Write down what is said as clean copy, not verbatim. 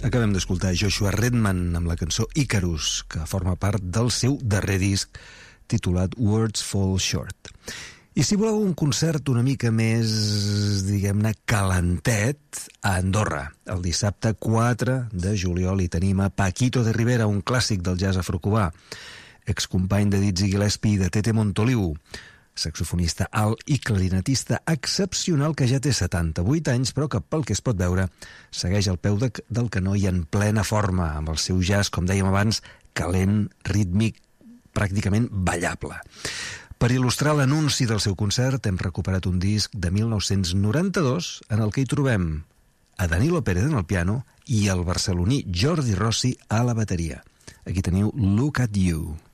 Acabem d'escoltar Joshua Redman amb la cançó Icarus, que forma part del seu darrer disc titulat Words Fall Short. I si voleu un concert una mica més, diguem-ne, calentet, a Andorra. El dissabte 4 de juliol hi tenim a Paquito de Rivera, un clàssic del jazz afrocubà, excompany de Dizzy Gillespie i de Tete Montoliu, saxofonista alt i clarinetista excepcional que ja té 78 anys, però que, pel que es pot veure, segueix al peu del canó i en plena forma, amb el seu jazz, com dèiem abans, calent, rítmic, pràcticament ballable. Per il·lustrar l'anunci del seu concert hem recuperat un disc de 1992 en el que hi trobem a Danilo Pérez en el piano i el barceloní Jordi Rossi a la bateria. Aquí teniu Look at You.